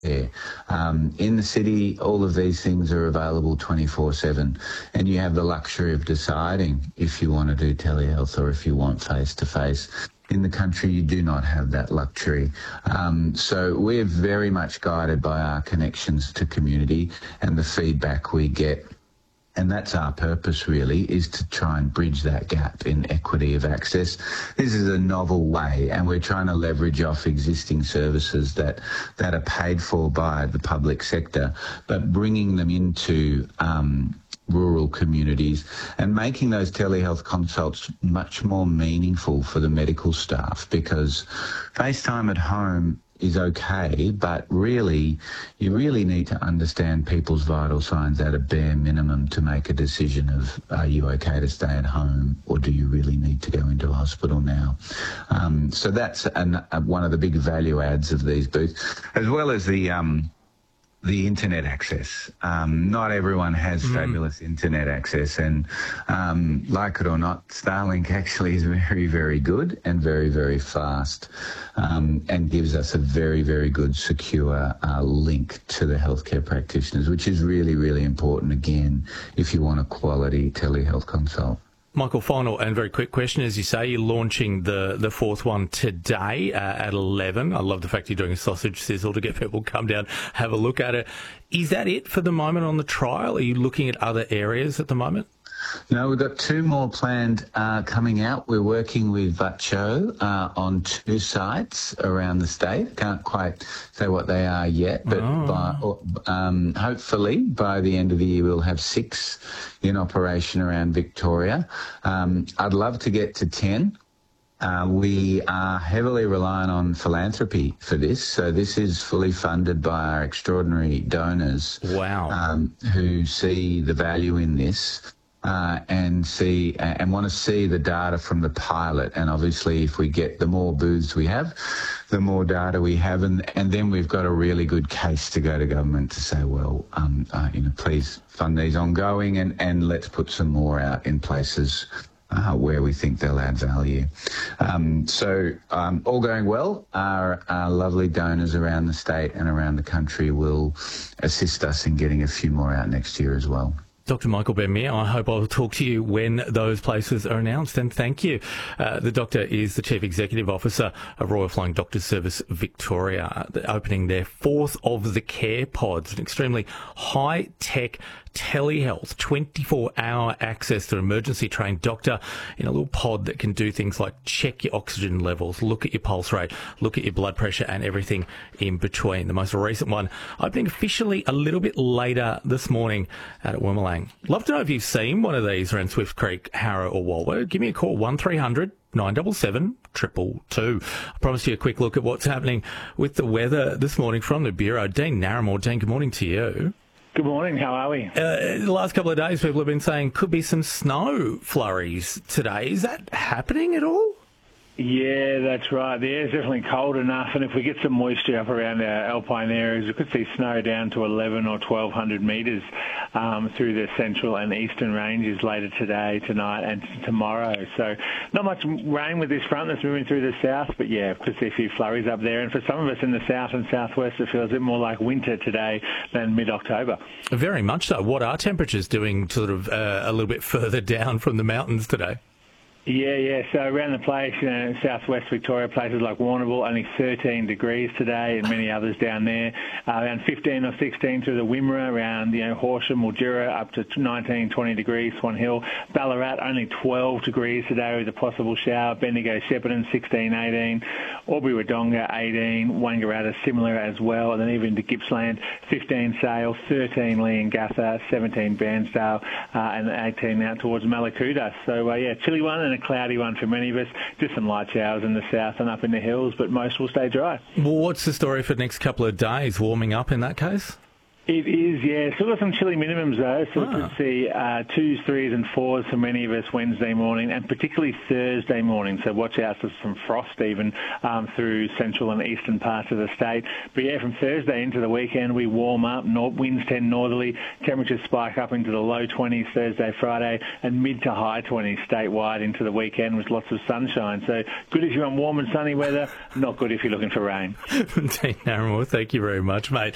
there. In the city, all of these things are available 24/7, and you have the luxury of deciding if you want to do telehealth or if you want face-to-face. In the country, you do not have that luxury. So we're very much guided by our connections to community and the feedback we get. And that's our purpose, really, is to try and bridge that gap in equity of access. This is a novel way, and we're trying to leverage off existing services that are paid for by the public sector, but bringing them into rural communities and making those telehealth consults much more meaningful for the medical staff, because FaceTime at home is okay, but really, you really need to understand people's vital signs at a bare minimum to make a decision of, are you okay to stay at home, or do you really need to go into a hospital now? So that's one of the big value adds of these booths, as well as the internet access. Not everyone has fabulous internet access, and like it or not, Starlink actually is very, very good and very, very fast, and gives us a very, very good, secure link to the healthcare practitioners, which is really, really important, again, if you want a quality telehealth consult. Michael, final and very quick question. As you say, you're launching the fourth one today at 11. I love the fact you're doing a sausage sizzle to get people to come down, have a look at it. Is that it for the moment on the trial? Are you looking at other areas at the moment? No, we've got two more planned coming out. We're working with VACCHO on two sites around the state. Can't quite say what they are yet, but hopefully by the end of the year we'll have 6 in operation around Victoria. I'd love to get to 10. We are heavily reliant on philanthropy for this, so this is fully funded by our extraordinary donors. Wow. Who see the value in this. And want to see the data from the pilot. And obviously, if we get the more booths we have, the more data we have, and then we've got a really good case to go to government to say, well, please fund these ongoing, and let's put some more out in places where we think they'll add value. So all going well, our lovely donors around the state and around the country will assist us in getting a few more out next year as well. Dr. Michael Ben-Meir, I hope I'll talk to you when those places are announced, and thank you. The doctor is the Chief Executive Officer of Royal Flying Doctor Service Victoria, opening their 4th of the care pods, an extremely high-tech telehealth, 24-hour access to an emergency-trained doctor in a little pod that can do things like check your oxygen levels, look at your pulse rate, look at your blood pressure, and everything in between. The most recent one opening officially a little bit later this morning out at Woomerlang. Love to know if you've seen one of these around Swift Creek, Harrow or Walwo. Give me a call, 1300 977 222. I promised you a quick look at what's happening with the weather this morning from the Bureau. Dean Narramore. Dean, good morning to you. Good morning, how are we? The last couple of days people have been saying could be some snow flurries today. Is that happening at all? Yeah, that's right. The air's definitely cold enough, and if we get some moisture up around our alpine areas, we could see snow down to 11 or 1,200 metres through the central and eastern ranges later today, tonight and tomorrow. So not much rain with this front that's moving through the south, but yeah, could see a few flurries up there. And for some of us in the south and southwest, it feels a bit more like winter today than mid-October. Very much so. What are temperatures doing sort of a little bit further down from the mountains today? Yeah. So around the place, southwest Victoria, places like Warrnambool, only 13 degrees today, and many others down there. Around 15 or 16 through the Wimmera, around Horsham, Mildura, up to 19, 20 degrees. Swan Hill, Ballarat, only 12 degrees today with a possible shower. Bendigo, Shepparton, 16, 18. Albury-Wodonga, 18. Wangaratta, similar as well. And then even to Gippsland, 15 Sale, 13 Leongatha, 17 Bairnsdale, and 18 out towards Mallacoota. So, chilly one and a cloudy one for many of us. Just some light showers in the south and up in the hills, but most will stay dry. Well, what's the story for the next couple of days? Warming up in that case? It is, yeah. Still got some chilly minimums, though. So we could see 2s, 3s and 4s for many of us Wednesday morning, and particularly Thursday morning. So watch out for some frost even through central and eastern parts of the state. But yeah, from Thursday into the weekend, we warm up. Winds tend northerly. Temperatures spike up into the low 20s Thursday, Friday, and mid to high 20s statewide into the weekend with lots of sunshine. So good if you want warm and sunny weather, not good if you're looking for rain. Dean Narramore, thank you very much, mate.